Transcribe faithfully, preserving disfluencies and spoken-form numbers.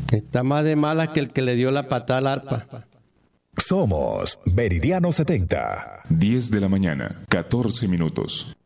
Está más de malas que el que le dio la patada al arpa. Somos Meridiano setenta. diez de la mañana, catorce minutos.